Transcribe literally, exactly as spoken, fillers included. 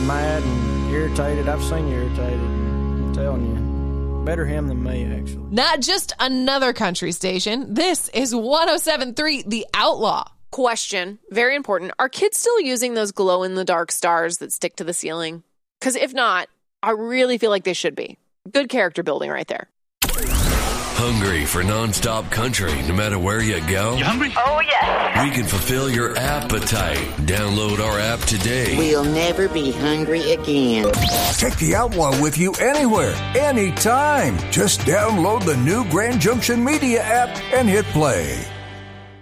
mad and irritated. I've seen you irritated. I'm telling you. Better him than me, actually. Not just another country station. This is one oh seven point three The Outlaw. Question, very important. Are kids still using those glow-in-the-dark stars that stick to the ceiling? Because if not, I really feel like they should be. Good character building right there. Hungry for nonstop country no matter where you go? You hungry? Oh, yeah. We can fulfill your appetite. Download our app today. We'll never be hungry again. Take the Outlaw with you anywhere, anytime. Just download the new Grand Junction Media app and hit play.